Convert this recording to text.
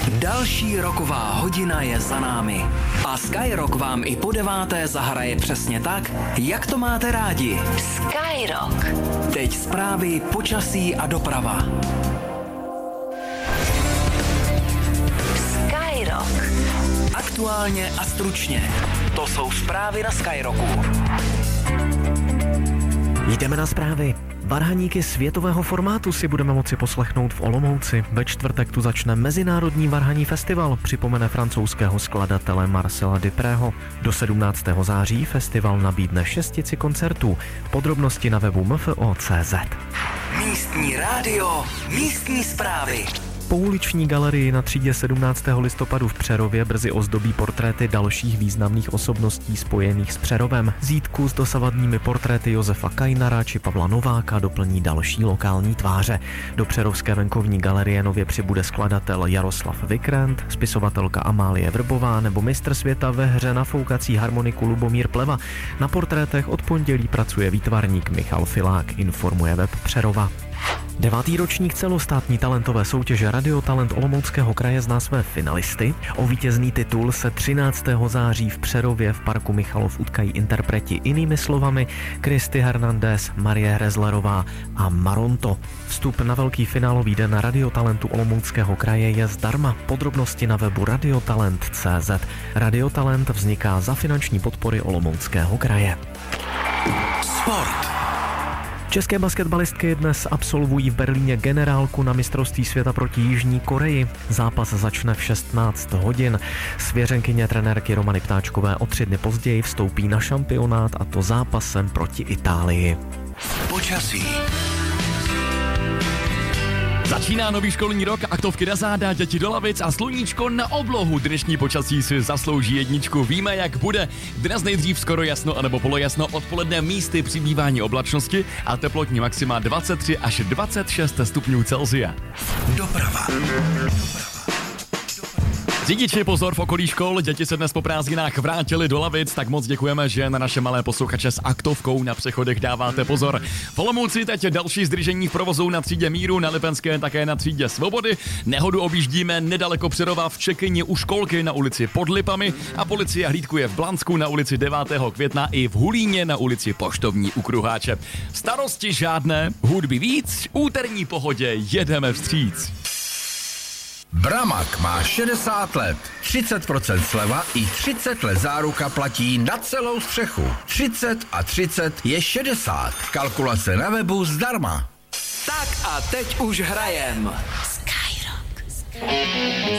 Další roková hodina je za námi. A Skyrock vám i po 9. zahraje přesně tak, jak to máte rádi. Skyrock. Teď zprávy, počasí a doprava. Skyrock. Aktuálně a stručně. To jsou zprávy na Skyrocku. Jdeme na zprávy. Varhaníky světového formátu si budeme moci poslechnout v Olomouci. Ve čtvrtek tu začne Mezinárodní varhaní festival, připomene francouzského skladatele Marcela Duprého. Do 17. září festival nabídne 6 koncertů. Podrobnosti na webu mfo.cz. Místní rádio, místní zprávy. Pouliční galerii na třídě 17. listopadu v Přerově brzy ozdobí portréty dalších významných osobností spojených s Přerovem. Zítku s dosavadními portréty Josefa Kajnara či Pavla Nováka doplní další lokální tváře. Do Přerovské venkovní galerie nově přibude skladatel Jaroslav Vikrant, spisovatelka Amálie Vrbová nebo mistr světa ve hře na foukací harmoniku Lubomír Pleva. Na portrétech od pondělí pracuje výtvarník Michal Filák, informuje web Přerova. 9. ročník celostátní talentové soutěže Radio Talent Olomouckého kraje zná své finalisty. O vítězný titul se 13. září v Přerově v parku Michalov utkají interpreti Jinými slovami Kristy Hernandez, Marie Hrezlerová a Maronto. Vstup na velký finálový den Radio Talentu Olomouckého kraje je zdarma. Podrobnosti na webu radiotalent.cz. Radio Talent vzniká za finanční podpory Olomouckého kraje. Sport. České basketbalistky dnes absolvují v Berlíně generálku na mistrovství světa proti Jižní Koreji. Zápas začne v 16 hodin. Svěřenkyně trenérky Romany Ptáčkové o 3 dny později vstoupí na šampionát, a to zápasem proti Itálii. Počasí. Začíná nový školní rok, aktovky na záda, děti do lavic a sluníčko na oblohu. Dnešní počasí si zaslouží 1. Víme, jak bude. Dnes nejdřív skoro jasno anebo polojasno, odpoledne místy přibývání oblačnosti a teplotní maxima 23 až 26 stupňů Celsia. Doprava. Řidiči, pozor v okolí škol, děti se dnes po prázdninách vrátili do lavic, tak moc děkujeme, že na naše malé posluchače s aktovkou na přechodech dáváte pozor. V Olomouci teď další zdržení v provozu na třídě Míru, na Lipenské také na třídě Svobody. Nehodu objíždíme nedaleko Přerova v Čekyni u školky na ulici Pod Lipami a policie hlídkuje v Blansku na ulici 9. května i v Hulíně na ulici Poštovní u Kruháče. Starosti žádné, hudby víc, úterní pohodě jedeme vstříc. Bramak má 60 let, 30% sleva i 30 let záruka platí na celou střechu. 30 a 30 je 60. Kalkulace na webu zdarma. Tak a teď už hrajem.